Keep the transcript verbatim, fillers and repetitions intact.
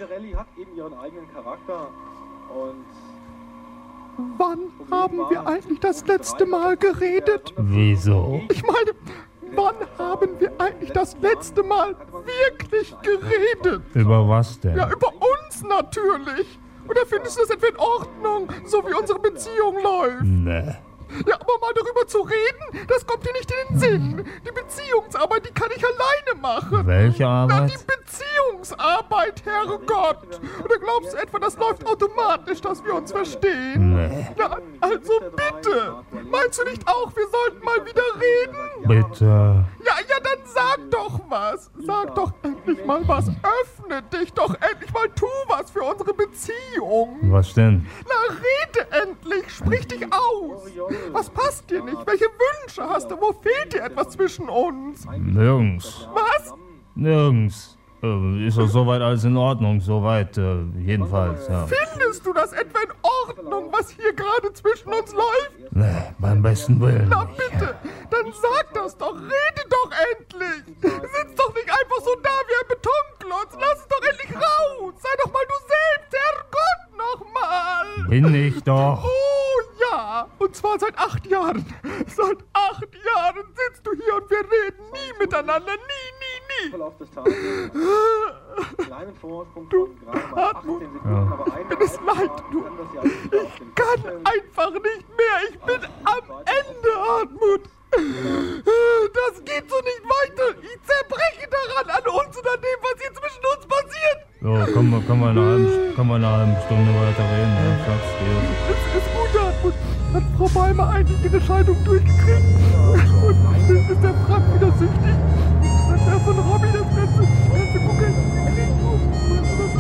Jede Rallye hat eben ihren eigenen Charakter und... Wann haben wir eigentlich das letzte Mal geredet? Wieso? Ich meine, wann haben wir eigentlich das letzte Mal wirklich geredet? Über was denn? Ja, über uns natürlich. Oder findest du das etwa in Ordnung, so wie unsere Beziehung läuft? Nee. Ja, aber mal darüber zu reden, das kommt dir nicht in den Sinn. Die Beziehungsarbeit, die kann ich alleine machen. Welche Na, Arbeit? die Beziehungsarbeit, Herrgott. Oder glaubst du etwa, das läuft automatisch, dass wir uns verstehen? Nee. Na, also bitte. Meinst du nicht auch, wir sollten mal wieder reden? Bitte. Ja, ja, dann sag doch was. Sag doch endlich mal was. Öffne dich doch endlich mal. Tu was für unsere Beziehung. Was denn? Na, rede endlich. Sprich dich aus. Was passt dir nicht? Welche Wünsche hast du? Wo fehlt dir etwas zwischen uns? Nirgends. Was? Nirgends. Äh, ist doch soweit alles in Ordnung. Soweit, äh, jedenfalls, ja. Findest du das etwa in Ordnung, was hier gerade zwischen uns läuft? Nee, beim besten Willen. Na bitte, dann sag das doch. Rede doch endlich. Sitz doch nicht einfach so da wie ein Betonklotz. Lass es doch endlich raus. Sei doch mal du selbst, Herrgott, nochmal. Bin ich doch. Oh ja, und zwar seit acht Jahren. Seit acht Jahren sitzt du hier und wir reden nie miteinander. Nie, nie, nie. Verlauf des Tages. Kleinen Vorsprung Du, von gerade mal Hartmut, achtzehn Sekunden, aber eine mir ist leid, du. kann das ja nicht mehr auf den Ich kann Kopf stellen. einfach nicht mehr. Ich bin am Ende, Hartmut. Das geht so nicht weiter. Ich zerbreche daran, an uns und an dem, was hier zwischen uns passiert. So, können wir, können wir, in, einer halben, können wir in einer halben Stunde weiter reden? Ja, sag's dir. Es ist gut, Hartmut. Hat Frau Beimer eigentlich ihre Scheidung durchgekriegt? Und ist der Frank wieder süchtig? Hat der von Robby das Ganze